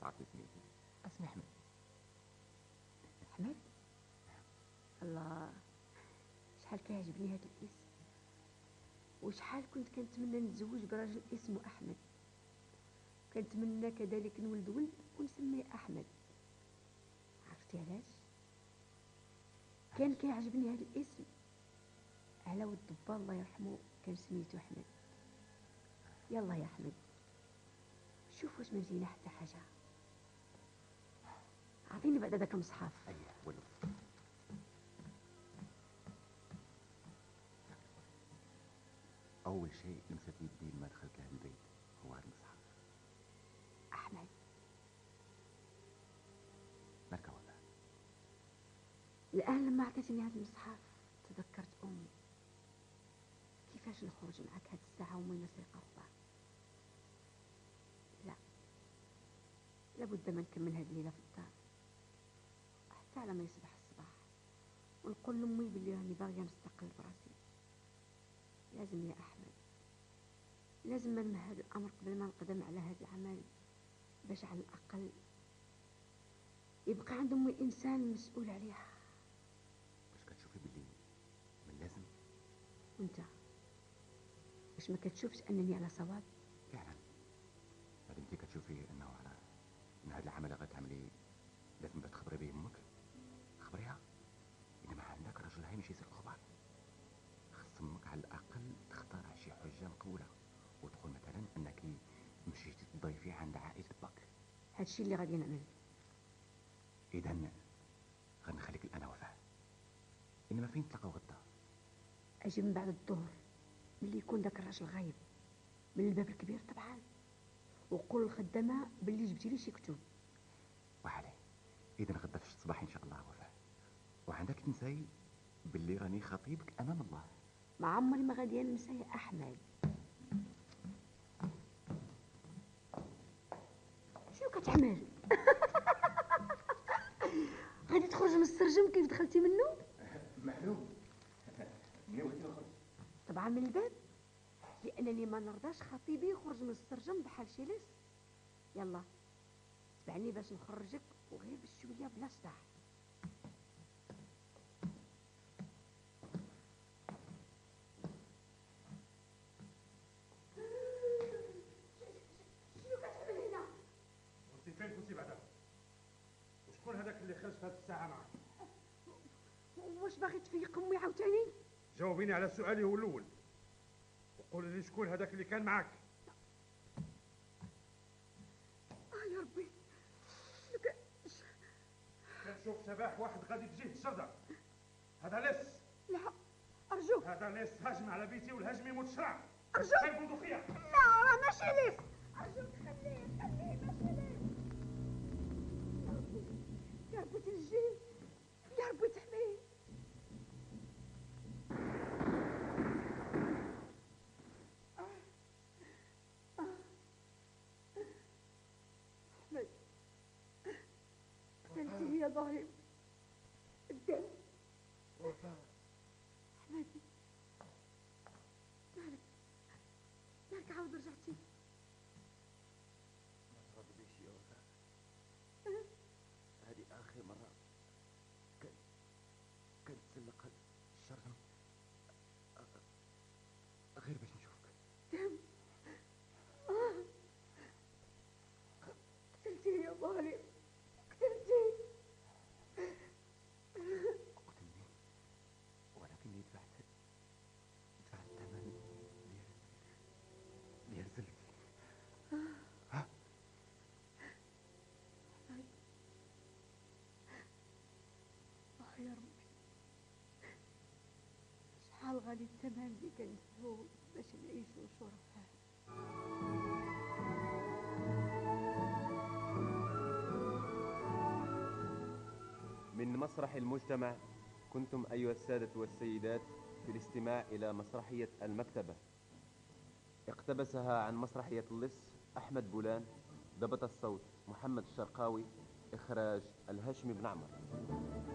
تعرف اسمي؟ اسمي احمد. احمد؟ الله، شحال كيعجبني هذا الاسم، وشحال كنت كنتمنى نتزوج براجل اسمه احمد. كنتمنى كذلك نولد ولد ونسميه احمد. عرفتي علاش؟ كان كيعجبني هذا الاسم على ود با الله يرحمه، كان سميتو احمد. يلا يا احمد، شوف واش ما نسينا حتى حاجه. عطيني بعد هذاك المصحف. اييه ولو. اول شيء لمست يدي لما دخلت لهذا البيت هو هذا المصحف. احمد، مالك وفاء؟ الان لما عطيتني هذا المصحف تذكرت امي. كيفاش نخرج معك هاد الساعه وما نسرق اخبار؟ لا، لابد ما نكمل هاد الليله في الدار حتى على ما يصبح الصباح، ونقول لامي بلي راني باغيه نستقل براسي. لازم يا احمد، لازم ما نمهد الامر قبل ما نقدم على هذا العمل، باش على الاقل يبقى عند امي انسان مسؤول عليها. واش كتشوفي باللي من لازم؟ وانت واش ما كتشوفش انني على صواب؟ فعلا هذا انت كتشوفي انه على ان هذا العمل اللي غتعملي لازم باش تخبري به امك، خبريها. اذا ما عندك رجل هاي ماشي يسرق اخبار، خص امك على الاقل تختار شي حجه مقبوله، وتقول مثلا انك مشيتي تضيفي عند عائله باك. هادشي اللي غادي نعمل. اذا غنخليك انا وفاء، انما فين نتلاقاو غدا؟ اجي من بعد الظهر، ملي يكون داك الراجل غايب، من الباب الكبير طبعا، وقول الخدامه باللي جبتي لي شي كتب. وعليه. اذا غدا في الصباح ان شاء الله وفاء، وعندك تنساي باللي راني خطيبك امام الله. ما عمري ما غادي ننسى يا احمد. شنو كتعمل؟ غادي تخرج من السرجم كيف دخلتي منه؟ معلوم. منين بغيتي نخرج؟ طبعا من الباب، لانني ما نرضاش خطيبي يخرج من السرجم بحال شي لص. يلا تبعني باش نخرجك، وغير بشويه بلا صداع. شنو كتعمل هنا؟ كنتي فين كنتي بعدا؟ وشكون هذاك اللي خرج في هذه الساعه معك؟ واش باغي تفيق امي عاوتاني؟ جاوبيني على سؤالي هو الاول، وقولي لي شكون هذاك اللي كان معك؟ يا ربي، كنشوف شبح واحد غادي في جهه الشرده. هذا لص. لا ارجوك، هذا لص هاجم على بيتي والهجم يموت شرع. ارجوك. خير بندقيه. لا راه ماشي لص. ارجوك خليه ماشي لص. يا ربي، يا ربي تنجيه، يا ربي تحميه. احمد، قتلتيه يا ظالم. الدم. احمد، مالك عاود رجعتي؟ ما تغضبيش يا وفاء، هذه اخر مره كنت تسلق الشرجم غير باش نشوفك. دم. قتلتيه يا ظالم، قتلتيه. قتلني، ولكني دفعت الثمن ديال زلتي. ها؟ يا ربي، شحال غالي الثمن اللي كندفعو باش نعيشو شرفاء. من مسرح المجتمع كنتم أيها السادة والسيدات في الاستماع إلى مسرحية المكتبة، اقتبسها عن مسرحية اللص أحمد بولان، ضبط الصوت محمد الشرقاوي، إخراج الهاشمي بن عمر.